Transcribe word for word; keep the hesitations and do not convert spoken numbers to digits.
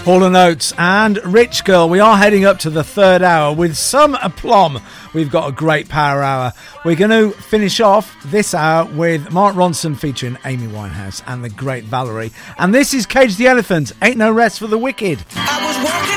Hall and Oates and Rich Girl. We are heading up to the third hour with some aplomb. We've got a great power hour. We're going to finish off this hour with Mark Ronson featuring Amy Winehouse and the great Valerie. And this is Cage the Elephant, Ain't No Rest for the Wicked. I was working